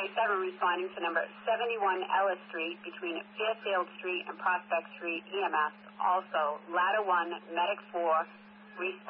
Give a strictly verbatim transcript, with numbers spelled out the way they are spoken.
seven responding to number seventy-one Ellis Street between Fairfield Street and Prospect Street, E M S. Also, Ladder one, Medic four, responding